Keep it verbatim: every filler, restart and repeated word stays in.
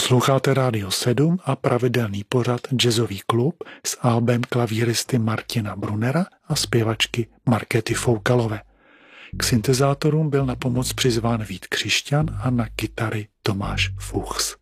Posloucháte Rádio sedm a pravidelný pořad Jazzový klub s albem klavíristy Martina Brunera a zpěvačky Markéty Foukalové. K syntezátorům byl na pomoc přizván Vít Křišťan a na kytary Tomáš Fuchs.